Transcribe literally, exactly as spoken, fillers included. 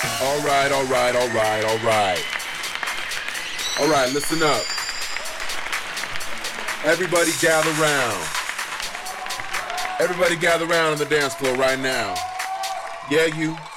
All right, all right, all right, all right. All right, listen up. Everybody gather round. Everybody gather round on the dance floor right now. Yeah, you.